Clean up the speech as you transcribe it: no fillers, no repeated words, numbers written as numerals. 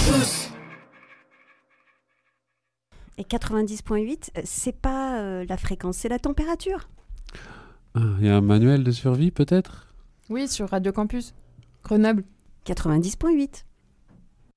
Et 90.8, c'est pas la fréquence, c'est la température. Il y a un manuel de survie peut-être ? Oui, sur Radio Campus. Grenoble. 90.8.